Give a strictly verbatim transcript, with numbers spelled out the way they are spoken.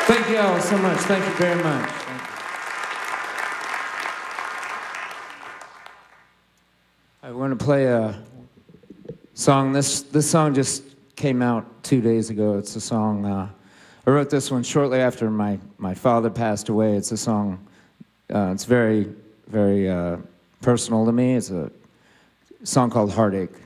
Thank you all so much. Thank you very much. I want to play a song. This this song just came out two days ago. It's a song. Uh, I wrote this one shortly after my my father passed away. It's a song. Uh, it's very very uh, personal to me. It's a song called Heartache.